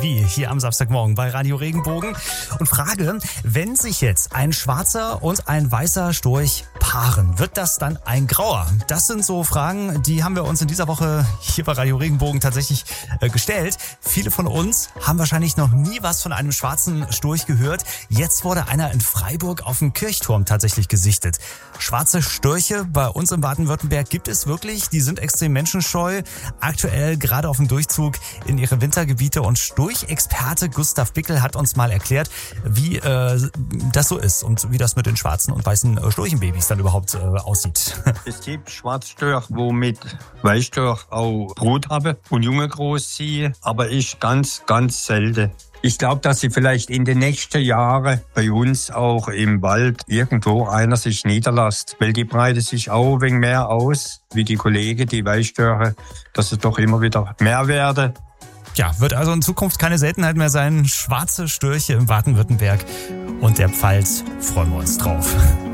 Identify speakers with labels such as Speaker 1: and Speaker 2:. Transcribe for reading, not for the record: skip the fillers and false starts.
Speaker 1: wie hier am Samstagmorgen bei Radio Regenbogen und frage, wenn sich jetzt ein schwarzer und ein weißer Storch paaren, wird das dann ein grauer? Das sind so Fragen, die haben wir uns in dieser Woche hier bei Radio Regenbogen tatsächlich gestellt. Viele von uns haben wahrscheinlich noch nie was von einem schwarzen Storch gehört. Jetzt wurde einer in Freiburg auf dem Kirchturm tatsächlich gesichtet. Schwarze Störche bei uns in Baden-Württemberg gibt es wirklich. Die sind extrem menschenscheu. Aktuell gerade auf dem Durchzug in ihre Wintergebiete. Und Storchexperte Gustav Bickel hat uns mal erklärt, wie das so ist und wie das mit den schwarzen und weißen Storchenbabys dann überhaupt aussieht.
Speaker 2: Es gibt Schwarzstörche, wo mit Weißstörch auch Brut haben und Junge großziehen, aber ich ganz, ganz selten. Ich glaube, dass sie vielleicht in den nächsten Jahren bei uns auch im Wald irgendwo einer sich niederlässt, weil die breiten sich auch ein wenig mehr aus, wie die Kollegen, die Weißstörche, dass es doch immer wieder mehr werden.
Speaker 1: Ja, wird also in Zukunft keine Seltenheit mehr sein. Schwarze Störche im Baden-Württemberg und der Pfalz, freuen wir uns drauf.